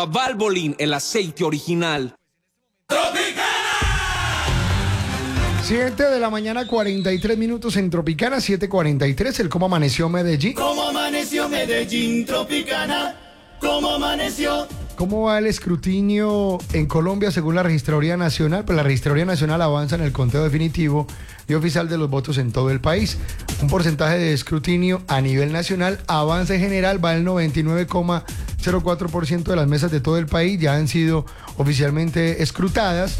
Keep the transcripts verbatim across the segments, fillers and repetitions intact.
Valvoline, el aceite original. siete de la mañana, cuarenta y tres minutos en Tropicana, siete cuarenta y tres. El cómo amaneció Medellín. ¿Cómo amaneció Medellín, Tropicana? ¿Cómo amaneció? ¿Cómo va el escrutinio en Colombia según la Registraduría Nacional? Pues la Registraduría Nacional avanza en el conteo definitivo y oficial de los votos en todo el país. Un porcentaje de escrutinio a nivel nacional, avance general, va el noventa y nueve coma cero cuatro por ciento de las mesas de todo el país ya han sido oficialmente escrutadas.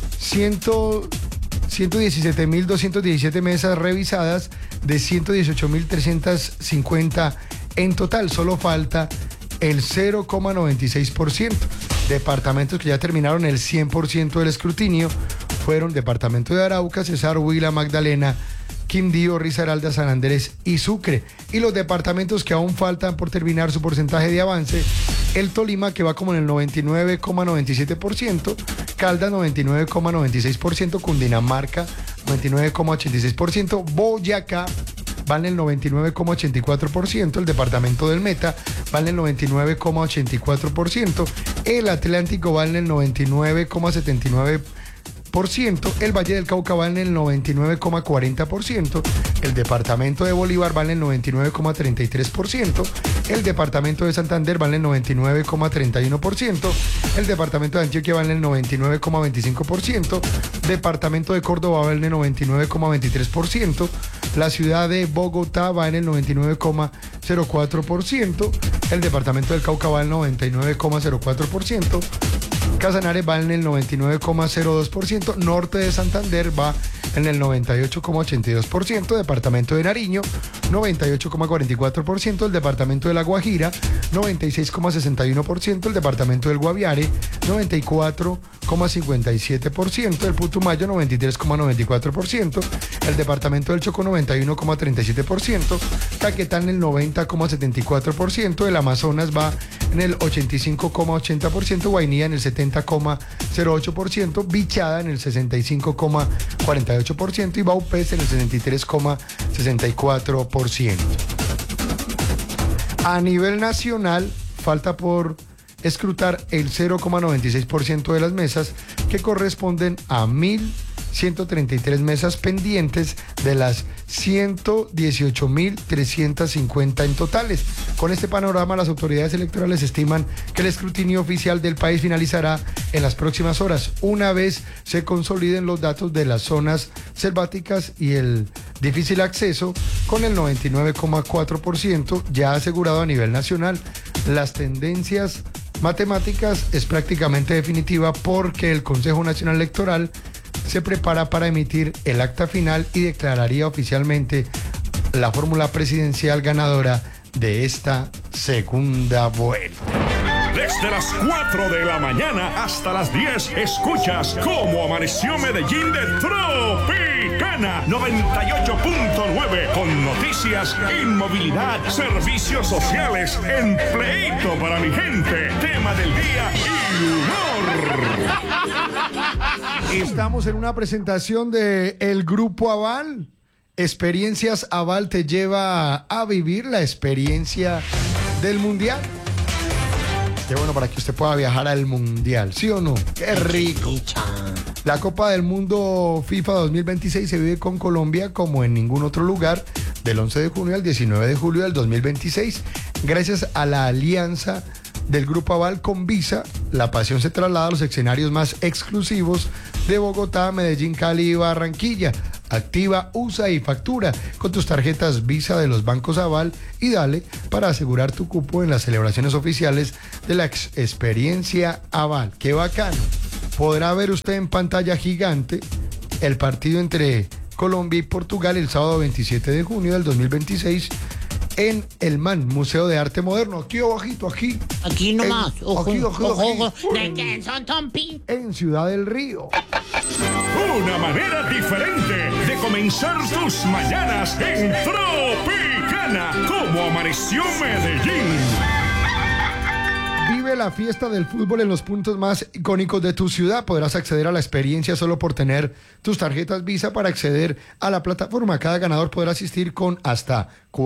ciento diecisiete mil doscientas diecisiete mesas revisadas de ciento dieciocho mil trescientas cincuenta en total. Solo falta el cero coma noventa y seis por ciento. Departamentos que ya terminaron el cien por ciento del escrutinio fueron departamento de Arauca, Cesar, Huila, Magdalena, Quindío, Risaralda, San Andrés y Sucre. Y los departamentos que aún faltan por terminar su porcentaje de avance: el Tolima, que va como en el noventa y nueve coma noventa y siete por ciento, Caldas noventa y nueve coma noventa y seis por ciento, Cundinamarca noventa y nueve coma ochenta y seis por ciento, Boyacá va en el noventa y nueve coma ochenta y cuatro por ciento, el departamento del Meta va en el noventa y nueve coma ochenta y cuatro por ciento, el Atlántico va en el noventa y nueve coma setenta y nueve por ciento, el Valle del Cauca va en el noventa y nueve coma cuarenta por ciento, el departamento de Bolívar va en el noventa y nueve coma treinta y tres por ciento, el departamento de Santander va en el noventa y nueve coma treinta y uno por ciento, el departamento de Antioquia va en el noventa y nueve coma veinticinco por ciento, departamento de Córdoba va en el noventa y nueve coma veintitrés por ciento, la ciudad de Bogotá va en el noventa y nueve coma cero cuatro por ciento, el departamento del Cauca va en el noventa y nueve coma cero cuatro por ciento, Casanare va en el noventa y nueve coma cero dos por ciento, norte de Santander va en el noventa y ocho coma ochenta y dos por ciento, departamento de Nariño noventa y ocho coma cuarenta y cuatro por ciento, el departamento de La Guajira noventa y seis coma sesenta y uno por ciento, el departamento del Guaviare noventa y cuatro coma cincuenta y siete por ciento, el Putumayo noventa y tres coma noventa y cuatro por ciento, el departamento del Chocó noventa y uno coma treinta y siete por ciento, Caquetá en el noventa coma setenta y cuatro por ciento, el Amazonas va en el ochenta y cinco coma ochenta por ciento, Guainía en el setenta coma cero ocho por ciento, Bichada en el sesenta y cinco coma cuarenta y ocho por ciento y Baupés en el sesenta y tres coma sesenta y cuatro por ciento. A nivel nacional, falta por escrutar el cero coma noventa y seis por ciento de las mesas, que corresponden a mil ciento treinta y tres mesas pendientes de las ciento dieciocho mil trescientas cincuenta en totales. Con este panorama, las autoridades electorales estiman que el escrutinio oficial del país finalizará en las próximas horas, una vez se consoliden los datos de las zonas selváticas y el difícil acceso, con el noventa y nueve coma cuatro por ciento ya asegurado a nivel nacional. Las tendencias matemáticas es prácticamente definitiva, porque el Consejo Nacional Electoral se prepara para emitir el acta final y declararía oficialmente la fórmula presidencial ganadora de esta segunda vuelta. Desde las cuatro de la mañana hasta las diez, escuchas Cómo Amaneció Medellín de Tropicana noventa y ocho punto nueve, con noticias, inmovilidad, servicios sociales, empleito para mi gente, tema del día y humor. Estamos en una presentación de el Grupo Aval. Experiencias Aval te lleva a vivir la experiencia del Mundial. Qué bueno para que usted pueda viajar al Mundial, ¿sí o no? ¡Qué rico! La Copa del Mundo FIFA dos mil veintiséis se vive con Colombia como en ningún otro lugar, del once de junio al diecinueve de julio del dos mil veintiséis. Gracias a la alianza del Grupo Aval con Visa, la pasión se traslada a los escenarios más exclusivos de Bogotá, Medellín, Cali y Barranquilla. Activa, usa y factura con tus tarjetas Visa de los bancos Aval y dale para asegurar tu cupo en las celebraciones oficiales de la ex experiencia Aval. ¡Qué bacano! Podrá ver usted en pantalla gigante el partido entre Colombia y Portugal el sábado veintisiete de junio del dos mil veintiséis en el MAN, Museo de Arte Moderno. Aquí abajito, aquí. Aquí nomás. En, ojo, aquí, aquí, ojo, aquí. ojo. ¿De qué son, Tompi? En Ciudad del Río. Una manera diferente de comenzar tus mañanas en Tropicana. Cómo Amaneció Medellín. Vive la fiesta del fútbol en los puntos más icónicos de tu ciudad. Podrás acceder a la experiencia solo por tener tus tarjetas Visa. Para acceder a la plataforma, cada ganador podrá asistir con hasta